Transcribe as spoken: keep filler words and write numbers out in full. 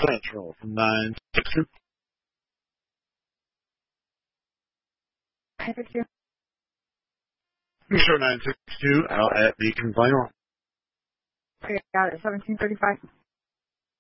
Central from nine six two. nine six two. Show nine six two out at Beacon Final. Okay, got it. seventeen thirty-five.